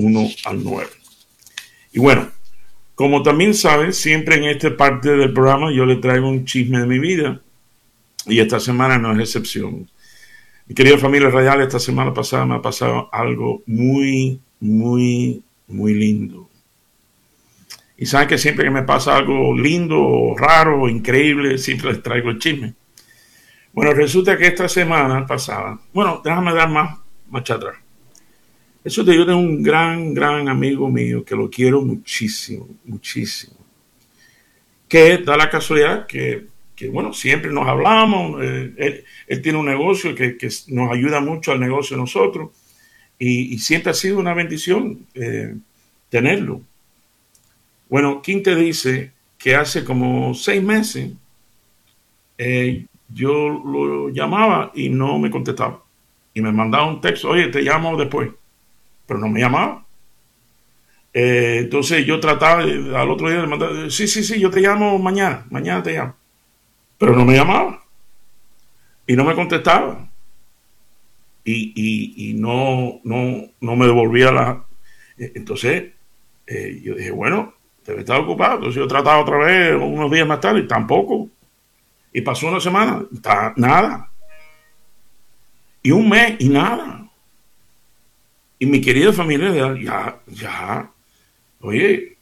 1 al 9. Y bueno, como también sabes, siempre en esta parte del programa yo le traigo un chisme de mi vida y esta semana no es excepción. Mi querida familia radial, esta semana pasada me ha pasado algo muy, muy, muy lindo. Y saben que siempre que me pasa algo lindo, raro, increíble, siempre les traigo el chisme. Bueno, resulta que esta semana pasada, bueno, déjame dar más atrás. Eso te yo tengo un gran amigo mío que lo quiero muchísimo, muchísimo. Que da la casualidad que bueno, siempre nos hablamos. Él tiene un negocio que nos ayuda mucho al negocio de nosotros. Y siempre ha sido una bendición tenerlo. Bueno, ¿quién te dice que hace como 6 meses yo lo llamaba y no me contestaba? Y me mandaba un texto, oye, te llamo después. Pero no me llamaba. Entonces yo trataba al otro día de mandar, sí, yo te llamo mañana te llamo. Pero no me llamaba. Y no me contestaba. Y no me devolvía la... Entonces yo dije, bueno, debe estar ocupado. Entonces yo trataba otra vez unos días más tarde y tampoco. Y pasó una semana, nada. Y un mes y nada. Y mi querida familia, ya, oye,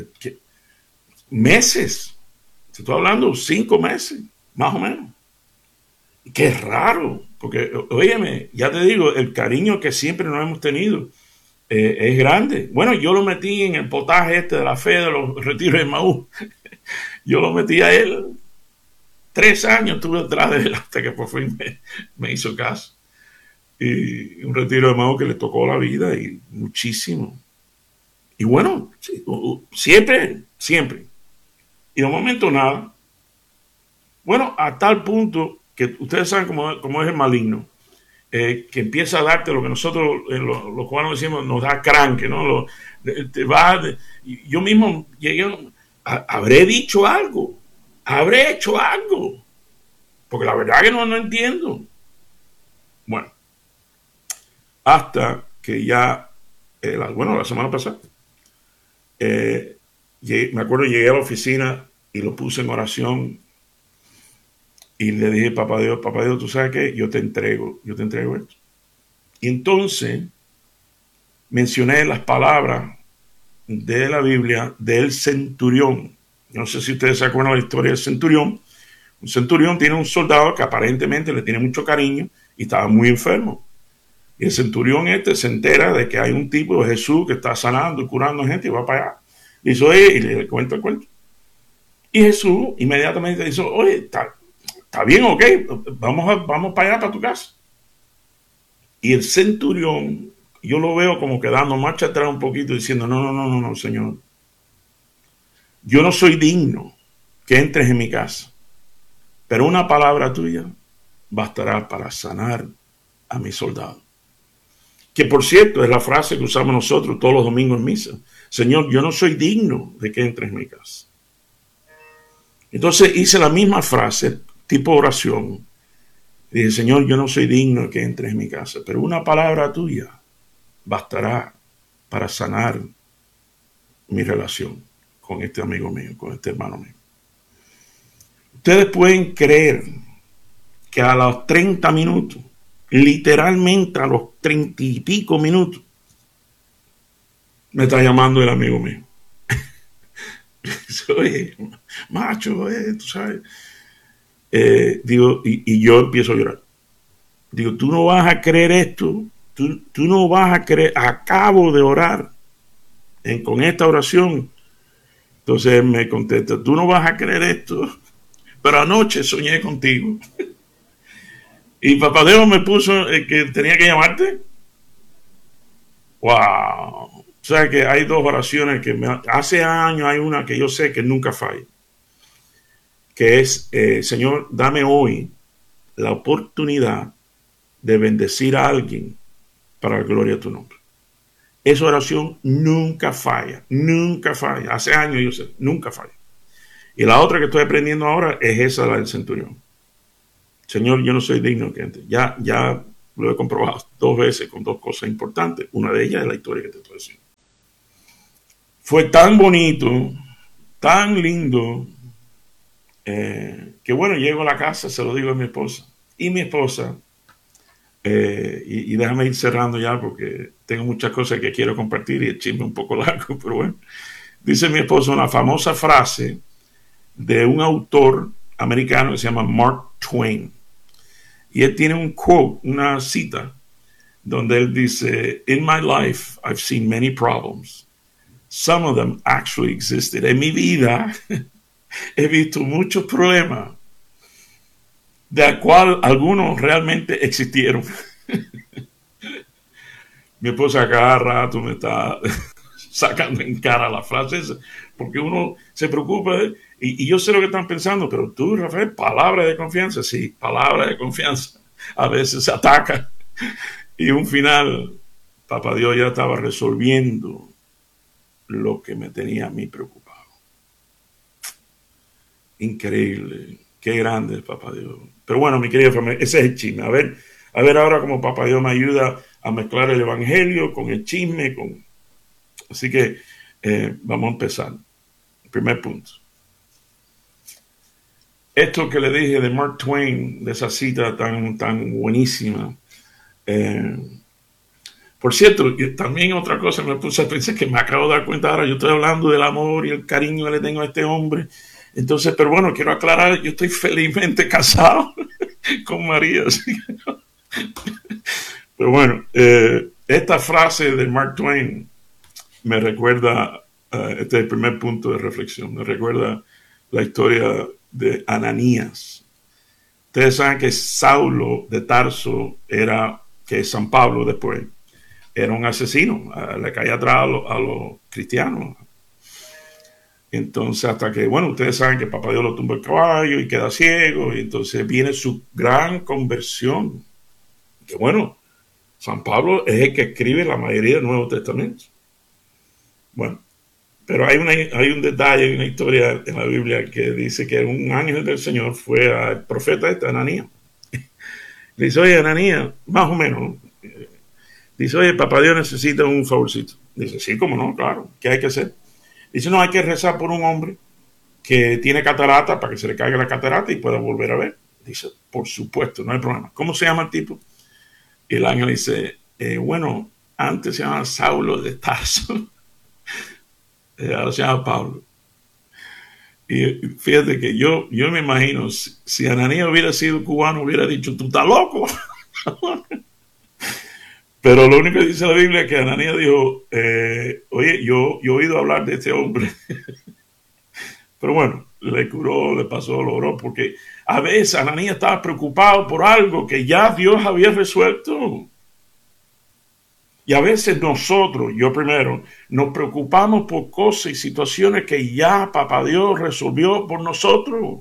meses. Te estoy hablando 5 meses, más o menos. Qué raro, porque, óyeme, ya te digo, el cariño que siempre nos hemos tenido es grande. Bueno, yo lo metí en el potaje de la fe de los retiros de Maús. Yo lo metí a él. 3 años estuve detrás de él hasta que por fin me hizo caso. Y un retiro de Maús que le tocó la vida y muchísimo. Y bueno, siempre. Y de momento nada. Bueno, a tal punto que ustedes saben cómo es el maligno, que empieza a darte lo que nosotros, los cubanos decimos, nos da cranque, ¿no? Yo mismo llegué, habré hecho algo, porque la verdad que no entiendo. Bueno, hasta que ya, la semana pasada, me acuerdo, llegué a la oficina y lo puse en oración. Y le dije, papá Dios, tú sabes que yo te entrego esto. Y entonces mencioné las palabras de la Biblia del centurión. No sé si ustedes se acuerdan de la historia del centurión. Un centurión tiene un soldado que aparentemente le tiene mucho cariño y estaba muy enfermo. Y el centurión se entera de que hay un tipo de Jesús que está sanando y curando gente y va para allá. Y le cuenta el cuento. Y Jesús inmediatamente dice, oye, está bien, ok, vamos para allá, para tu casa. Y el centurión, yo lo veo como que dando marcha atrás un poquito, diciendo, no, Señor. Yo no soy digno que entres en mi casa, pero una palabra tuya bastará para sanar a mi soldado. Que por cierto, es la frase que usamos nosotros todos los domingos en misa. Señor, yo no soy digno de que entres en mi casa. Entonces hice la misma frase, tipo oración. Dije, Señor, yo no soy digno de que entres en mi casa, pero una palabra tuya bastará para sanar mi relación con este amigo mío, con este hermano mío. Ustedes pueden creer que a los 30 minutos, literalmente a los 30 y pico minutos, me está llamando el amigo mío. Oye, macho, tú sabes. Digo, y yo empiezo a llorar. Digo, tú no vas a creer esto, tú no vas a creer, acabo de orar con esta oración. Entonces él me contesta, tú no vas a creer esto, pero anoche soñé contigo. Y Papá Dios me puso que tenía que llamarte. Wow. O sea que hay 2 oraciones que hace años hay una que yo sé que nunca falla. Que es, Señor, dame hoy la oportunidad de bendecir a alguien para la gloria de tu nombre. Esa oración nunca falla. Hace años yo sé, nunca falla. Y la otra que estoy aprendiendo ahora es esa, la del centurión. Señor, yo no soy digno que entre. Ya lo he comprobado 2 veces con 2 cosas importantes. Una de ellas es la historia que te estoy diciendo. Fue tan bonito, tan lindo, que bueno, llego a la casa, se lo digo a mi esposa. Y mi esposa, y déjame ir cerrando ya porque tengo muchas cosas que quiero compartir y el chisme es un poco largo, pero bueno. Dice mi esposa una famosa frase de un autor americano que se llama Mark Twain. Y él tiene un quote, una cita, donde él dice, "In my life, I've seen many problems. Some of them actually existed." En mi vida he visto muchos problemas, de cual algunos realmente existieron. Mi esposa cada rato me está sacando en cara la frase esa, porque uno se preocupa y yo sé lo que están pensando, pero tú, Rafael, palabra de confianza, sí, palabra de confianza, a veces se ataca y un final, papá Dios ya estaba resolviendo lo que me tenía a mí preocupado. Increíble, qué grande es papá Dios. Pero bueno, mi querida familia, ese es el chisme. A ver ahora cómo papá Dios me ayuda a mezclar el evangelio con el chisme, así que vamos a empezar. Primer punto. Esto que le dije de Mark Twain, de esa cita tan buenísima. Por cierto, también otra cosa me puse a pensar que me acabo de dar cuenta ahora, yo estoy hablando del amor y el cariño que le tengo a este hombre. Entonces, pero bueno, quiero aclarar, yo estoy felizmente casado con María. ¿Sí? Pero bueno, esta frase de Mark Twain me recuerda, este es el primer punto de reflexión, me recuerda la historia de Ananías. Ustedes saben que Saulo de Tarso que San Pablo después, era un asesino, le caía atrás a los cristianos. Entonces, hasta que, bueno, ustedes saben que papá Dios lo tumba el caballo y queda ciego, y entonces viene su gran conversión. Que bueno, San Pablo es el que escribe la mayoría del Nuevo Testamento. Bueno, pero hay un detalle, hay una historia en la Biblia que dice que un ángel del Señor fue al profeta Ananías. Le dice, oye, Ananías, más o menos, dice, oye, papá Dios necesita un favorcito. Dice, sí, cómo no, claro, ¿qué hay que hacer? Dice, no, hay que rezar por un hombre que tiene catarata para que se le caiga la catarata y pueda volver a ver. Dice, por supuesto, no hay problema. ¿Cómo se llama el tipo? Y el ángel dice, bueno, antes se llamaba Saulo de Tarso. Ahora se llama Pablo. Y fíjate que yo me imagino, si Ananías hubiera sido cubano, hubiera dicho, tú estás loco. Pero lo único que dice la Biblia es que Ananías dijo, oye, yo he oído hablar de este hombre. Pero bueno, le curó, le pasó, lo oró, porque a veces Ananías estaba preocupado por algo que ya Dios había resuelto. Y a veces nosotros, yo primero, nos preocupamos por cosas y situaciones que ya papá Dios resolvió por nosotros.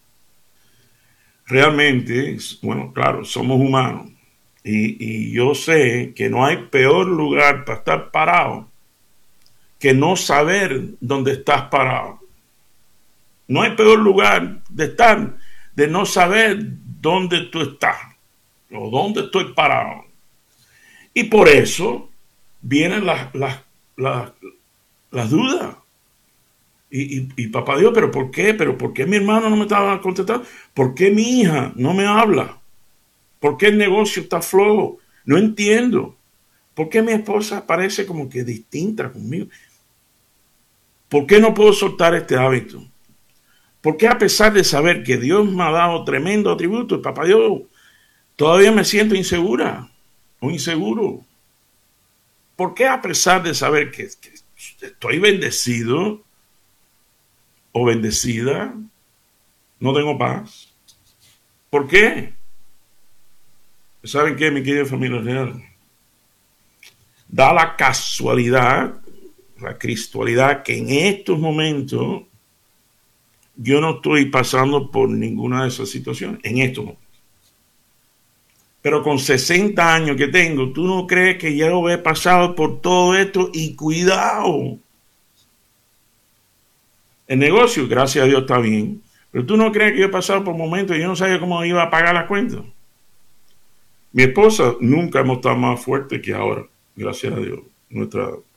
Realmente, bueno, claro, somos humanos. Y yo sé que no hay peor lugar para estar parado que no saber dónde estás parado. No hay peor lugar de estar, de no saber dónde tú estás o dónde estoy parado. Y por eso vienen las dudas. Y papá Dios, ¿pero por qué? ¿Pero por qué mi hermano no me estaba contestando? ¿Por qué mi hija no me habla? ¿Por qué el negocio está flojo? No entiendo. ¿Por qué mi esposa parece como que distinta conmigo? ¿Por qué no puedo soltar este hábito? ¿Por qué a pesar de saber que Dios me ha dado tremendo atributo, papá Dios, todavía me siento insegura o inseguro? ¿Por qué a pesar de saber que estoy bendecido o bendecida, no tengo paz? ¿Por qué? ¿Saben qué, mi querida familia real? Da la casualidad, la cristualidad, que en estos momentos yo no estoy pasando por ninguna de esas situaciones, en estos momentos. Pero con 60 años que tengo, ¿tú no crees que ya lo he pasado por todo esto? Y cuidado. El negocio, gracias a Dios, está bien. Pero ¿tú no crees que yo he pasado por momentos y yo no sabía cómo iba a pagar las cuentas? Mi esposa nunca hemos estado más fuertes que ahora, gracias a Dios. Nuestra